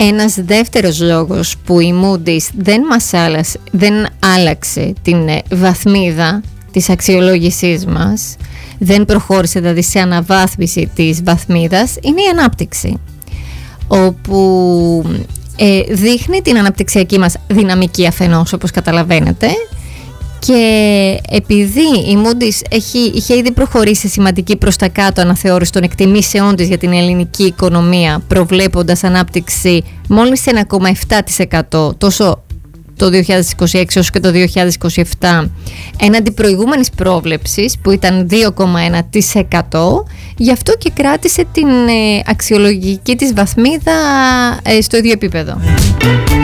Ένας δεύτερος λόγος που η Moody's δεν άλλαξε την βαθμίδα της αξιολόγησής μας, δεν προχώρησε δηλαδή σε αναβάθμιση της βαθμίδας, είναι η ανάπτυξη, όπου δείχνει την αναπτυξιακή μας δυναμική αφενός, όπως καταλαβαίνετε, και επειδή η Moody's είχε ήδη προχωρήσει σημαντική προς τα κάτω αναθεώρηση των εκτιμήσεών της για την ελληνική οικονομία, προβλέποντας ανάπτυξη μόλις 1,7% τόσο το 2026 όσο και το 2027, έναντι προηγούμενης πρόβλεψης που ήταν 2,1%, γι' αυτό και κράτησε την αξιολογική της βαθμίδα στο ίδιο επίπεδο.